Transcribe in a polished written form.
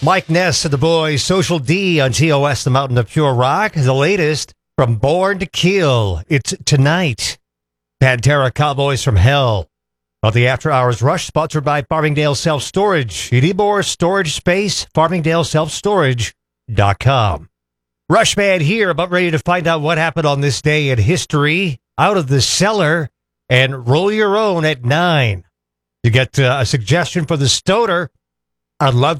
Mike Ness and the boys, Social D on TOS, the Mountain of Pure Rock. The latest from Born to Kill. It's tonight. Pantera, Cowboys from Hell. On the After Hours Rush, sponsored by Farmingdale Self Storage. You need more storage space? FarmingdaleSelfStorage.com. Rushman here, about ready to find out what happened on this day in history. Out of the cellar and roll your own at 9. You get a suggestion for the stoner. I'd love